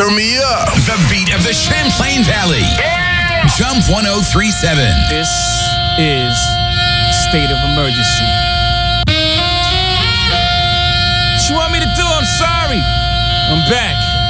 Turn me up. The beat of the Champlain Valley. Yeah. Jump 1037. This is State of Emergency. What you want me to do? I'm sorry. I'm back.